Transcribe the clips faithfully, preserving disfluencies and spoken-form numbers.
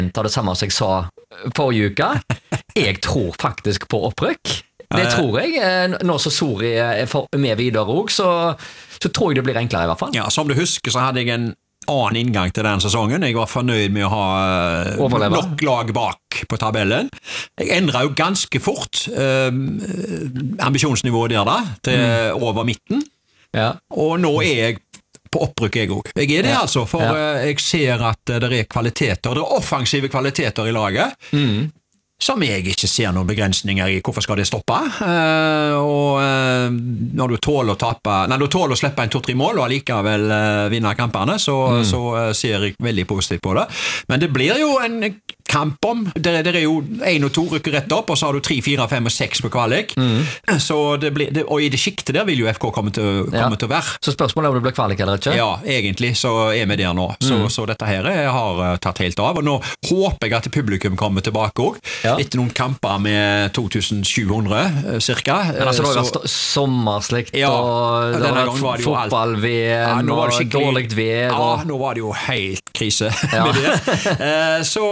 ta det samme som jeg sa forrige uke. Jeg tror faktisk på opprykk. Det tror jeg. Nå som Sori er med videre også, så, så tror jeg det blir enklere i hvert fall. Ja, som du husker så hadde jeg en annen inngang til den sesongen. Jeg var fornøyd med å ha Overleve. Nok lag bak på tabellen. Jeg endret jo ganske fort eh, ambisjonsnivået der da, til mm. over midten. Ja. Og nå er jeg på opprykk jeg også. Jeg er det ja. altså, for ja. jeg ser at det er kvaliteter, det er offensive kvaliteter i laget. Mm. Som jeg ikke ser noen begrensninger i. Hvorfor skal det stoppe? Uh, og uh, når du tåler å tape, nei, du tåler å slippe en to-tre mål og allikevel uh, vinne kampene, så, mm. så uh, ser jeg veldig positivt på det. Men det blir jo en kamp om. Det, det er jo en og to rykker rett opp, og så har du tre, fire, fem og seks på kvalik. Mm. Så det blir, det, og i det skiktet der vil jo F K komme til, komme ja. til å være. Så spørsmålet er om det blir kvalik eller ikke? Ja, egentlig så er vi der nå. Så, mm. så dette her har uh, tatt helt av, og nå håper jeg at publikum kommer tilbake også. Ja. Etter noen kamper med to tusen sju hundre cirka. Men altså det har vært sommerslikt ja, og det har vært fotball-V M ja, og dårligt vær ja, nå var det jo helt krise ja. med det. Så,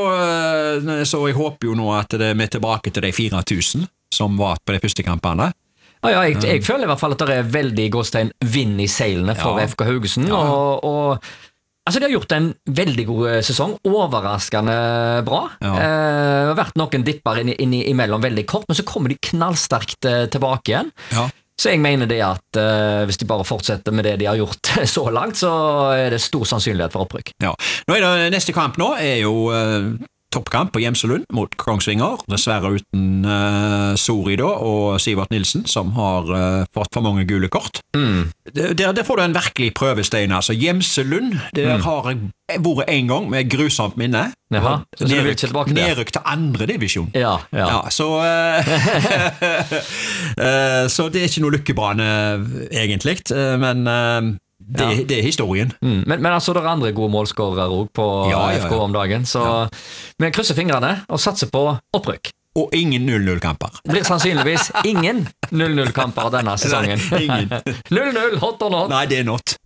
så jeg håper jo nå at det er tilbake til de fire tusen som var på de første kampene. Ja, ja jeg, jeg føler i hvert fall at det er veldig gåstein vind i seilene for ja. F K Haugesund ja. og, og Altså, de har gjort en veldig god sesong, overraskende bra. Ja. Eh, det har vært noen dipper inn, inn, imellom veldig kort, men så kommer de knallsterkt eh, tilbake igjen. Ja. Så jeg mener det at eh, hvis de bare fortsetter med det de har gjort så langt, så er det stor sannsynlighet for opprykk. Ja. Nå er det, neste kamp nå er jo eh, toppkamp på Gjemselund mot Kongsvinger, dessverre uten uh, Sori da, og Sivert Nilsen, som har uh, fått for mange gule kort. Mm. Der, der får du en virkelig prøvestein, altså Gjemselund, der mm. har jeg vært en gang med grusomt minne. Jaha, så nedrykk, nedrykk til andre divisjon. Ja, ja. ja så, uh, uh, så det er ikke noe lykkebane egentlig, uh, men... Uh, Det, ja. det er historien. Mm. Men, men altså, det er andre gode målskårere også på ja, ja, ja. F K om dagen, så ja. vi krysser fingrene og satser på opprykk. Og ingen null null-kamper. Det blir sannsynligvis ingen null null-kamper denne sesongen. Nei, ingen. null null, hot or not? Nei, det er not.